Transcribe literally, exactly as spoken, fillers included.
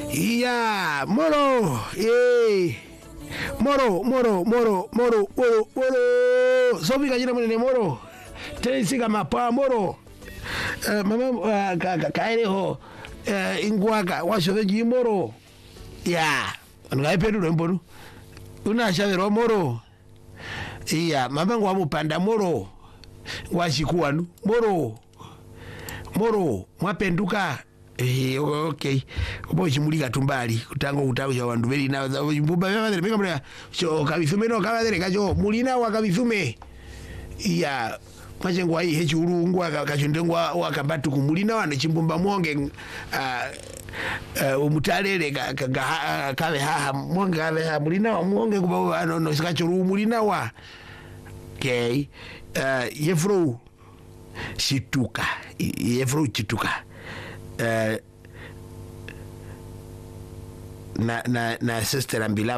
iya moro eh moro moro moro moro moro moro sobi kajina mwenye moro tenisika mapa moro uh, mama uh, ka, ka, kaere ho uh, ingwaka washo ji moro ya ngai pedu rembonu una shavero moro iya mama ngwa mupanda moro washikuanu moro moro mwapenduka. Eh okay obo chimulika tumbali kutango kutabu cha wandu beli na mbumba bya bale beka so kabithume no kabadere kacho mulina wa kabithume iya machengwa hii hechurungwa kachondengwa wakabatu kumulina wana chimbumba mwonge uh, uh, umutalele kawe haha mwonge kawe haha mulina wa mwonge kubawa no, no sikachuru mulina wa okay uh, yefro shituka yefro chituka Uh, na na na sister ambila